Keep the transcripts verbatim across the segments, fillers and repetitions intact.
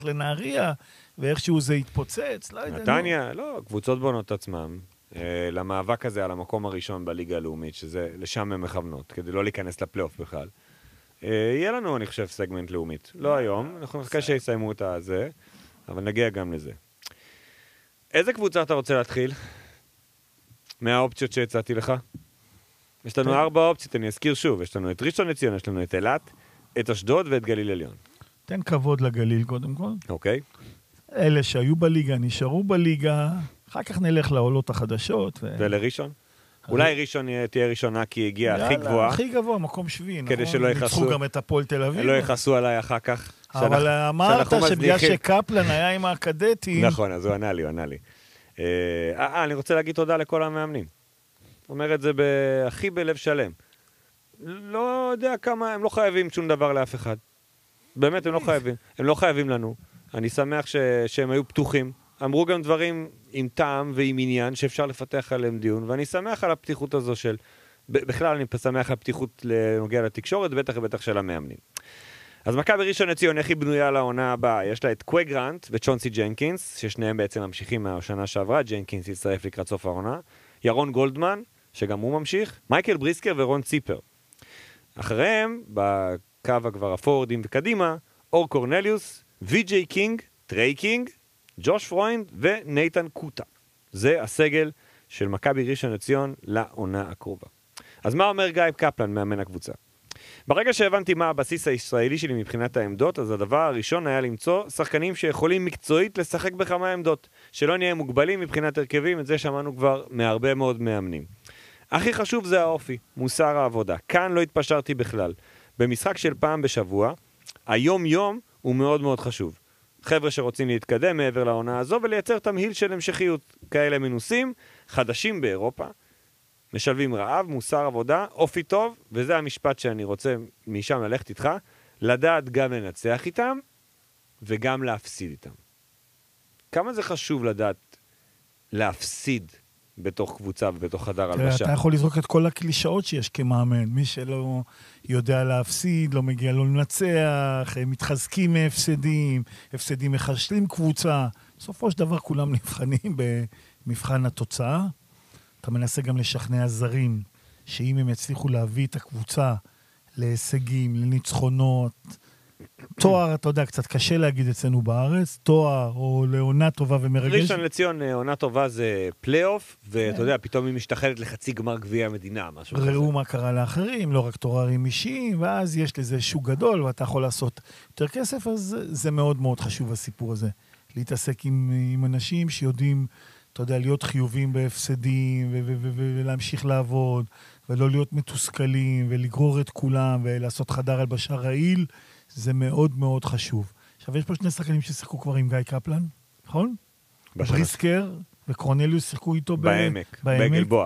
לנהריה, ואיכשהו זה התפוצץ, לא יודע. נתניה, לא, קבוצות בונות עצמם, למאבק הזה על המקום הראשון בליגה הלאומית, שזה לשם הם מכוונות, כדי לא להיכנס לפלייאוף בכלל. יהיה לנו, אני חושב, סגמנט לאומית. לא היום, אנחנו נחכה שיסיימו את הזה, אבל נגיע גם לזה. איזה קבוצה אתה רוצה להתחיל? מהאופציות שהצעתי לך? יש לנו ארבע אופציות, אני אזכיר שוב. יש לנו את ראשון לציון, יש לנו את אילת, את אשדוד ואת גליל עליון. תן כבוד לגליל קודם כל. אוקיי. אלה שהיו בליגה, נשארו בליגה, אחר כך נלך לעולות החדשות. ו... ולראשון? אולי ראשון תהיה ראשונה כי הגיעה הכי גבוהה. הכי גבוה, מקום שביעי, כדי שלא יכעסו. ניצחו גם את הפועל תל אביב. לא יכעסו עליי אחר כך. אבל אמרת שבגלל שקפלן היה עם הקדטים. נכון, אז הוא ענה לי, הוא ענה לי. אה, אני רוצה להגיד תודה לכל המאמנים. אומר את זה הכי בלב שלם. לא יודע כמה, הם לא חייבים שום דבר לאף אחד. באמת, הם לא חייבים. הם לא חייבים לנו. אני שמח ש, שהם היו פתוחים. אמרו גם דברים עם טעם ועם עניין שאפשר לפתח עליהם דיון, ואני שמח על הפתיחות הזו של, בכלל אני שמח על הפתיחות לנוגע לתקשורת, בטח ובטח של המאמנים. אז מכבי ראשון לציון, איך היא בנויה לעונה הבאה? יש לה את קווי גרנט וצ'ונסי ג'נקינס, ששניהם בעצם ממשיכים מהשנה שעברה, ג'נקינס יצטרף לקראת סוף העונה, ירון גולדמן, שגם הוא ממשיך, מייקל בריסקר ורון ציפר. אחריהם, בקו כבר הפורדים וקדימה, אור קורנליוס, וי-ג'יי קינג, טריי קינג, ג'וש פרוינד ונייתן קוטה. זה הסגל של מכבי ראשון לציון לעונה הקרובה. אז מה אומר גיא קפלן, מאמן הקבוצה? ברגע שהבנתי מה הבסיס הישראלי שלי מבחינת העמדות, אז הדבר הראשון היה למצוא שחקנים שיכולים מקצועית לשחק בכמה עמדות, שלא נהיה מוגבלים מבחינת הרכבים, את זה שמענו כבר מהרבה מאוד מאמנים. הכי חשוב זה האופי, מוסר העבודה. כאן לא התפשרתי בכלל. במשחק של פעם בשבוע, היום יום הוא מאוד מאוד חשוב. חבר'ה שרוצים להתקדם מעבר לעונה הזו ולייצר תמהיל של המשכיות. כאלה מנוסים, חדשים באירופה, משלבים רעב, מוסר עבודה, אופי טוב, וזה המשפט שאני רוצה משם ללכת איתך, לדעת גם לנצח איתם וגם להפסיד איתם. כמה זה חשוב לדעת להפסיד בתוך קבוצה ובתוך חדר הלבשה? אתה יכול לזרוק את כל הקלישאות שיש כמאמן. מי שלא יודע להפסיד, לא מגיע לו לנצח, מתחזקים מהפסדים, הפסדים מחשלים קבוצה. בסופו של דבר כולם נבחנים במבחן התוצאה. אתה מנסה גם לשכנע זרים, שאם הם יצליחו להביא את הקבוצה להישגים, לניצחונות, תואר, אתה יודע, קצת קשה להגיד אצלנו בארץ, תואר או לעונה טובה ומרגש. ראשון לציון, עונה טובה זה פלייאוף, ואתה יודע, פתאום היא משתחלת לחצי גמר גביע המדינה, משהו כזה. ראו מה קרה לאחרים, לא רק תוארים אישיים, ואז יש לזה שוק גדול, ואתה יכול לעשות יותר כסף, אז זה מאוד מאוד חשוב הסיפור הזה. להתעסק עם, עם אנשים שיודעים, אתה יודע, להיות חיובים בהפסדים, ו- ו- ו- ו- ולהמשיך לעבוד, ולא להיות מתוסכלים, ולגרור את כולם, ולעשות חדר הלבשה רעיל, זה מאוד מאוד חשוב. עכשיו, יש פה שני שחקנים ששיחקו כבר עם גיא קפלן, נכון? בריסקר וקורנליוס שיחקו איתו בעמק, בגלבוע.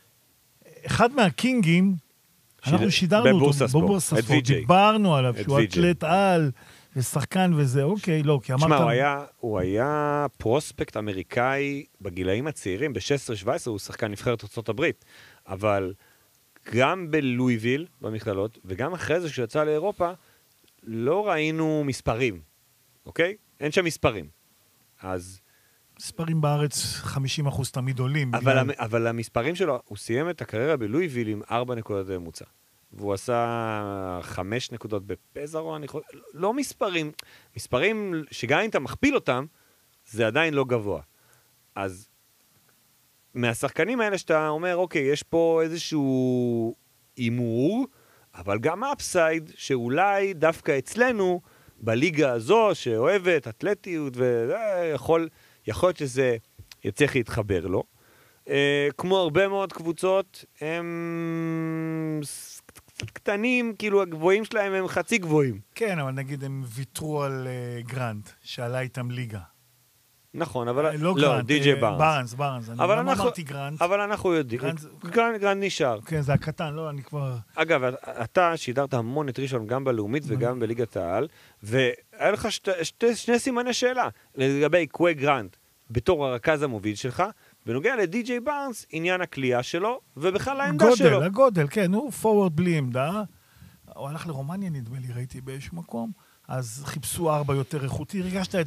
אחד מהקינגים, אנחנו שידרנו אותו בבורסספורט, דיברנו עליו, שהוא אתלט על, ושחקן וזה, אוקיי, לא, כי אמרת... תשמע, הוא היה, הוא היה פרוספקט אמריקאי בגילאים הצעירים, ב-שש עשרה שבע עשרה הוא שחקן נבחרת ארצות הברית, אבל גם בלואיביל, במכללות, וגם אחרי זה שיצא לאירופה, לא ראינו מספרים, אוקיי? אין שם מספרים. אז... מספרים בארץ חמישים אחוז תמיד עולים. אבל, בגלל... אבל המספרים שלו, הוא סיים את הקריירה בלואיביל עם ארבע נקודות ממוצע. והוא עשה חמש נקודות בפזרו, אני חושב... לא מספרים. מספרים שגם אם אתה מכפיל אותם, זה עדיין לא גבוה. אז מהשחקנים האלה שאתה אומר, אוקיי, יש פה איזשהו אימור, אבל גם אפסייד, שאולי דווקא אצלנו, בליגה הזו, שאוהבת אתלטיות, ויכול, יכול להיות שזה יצליח להתחבר לו. אה, כמו הרבה מאוד קבוצות, הם קצת קטנים, כאילו הגבוהים שלהם הם חצי גבוהים. כן, אבל נגיד הם ויתרו על uh, גרנט, שעלה איתם ליגה. נכון, אבל... לא לא, גרנט, די.ג'יי בארנס. בארנס, בארנס. אני לא אמרתי גרנט. אבל אנחנו יודעים. גרנט, גרנט נשאר. כן, זה הקטן, לא, אני כבר... אגב, אתה שידרת המון את ראשון גם בלאומית וגם בליגת העל, והיה לך שני סימני שאלה לגבי קווי גרנט בתור הרכז המוביל שלך, בנוגע לדי.ג'יי בארנס, עניין הקליעה שלו, ובכלל העמדה גודל, שלו. הגודל, הגודל, כן, הוא פורוורד בלי עמדה. הוא הלך לרומניה, נדמה לי, ראיתי באיזשהו מקום, אז חיפשו ארבע יותר איכותי, הרגשת את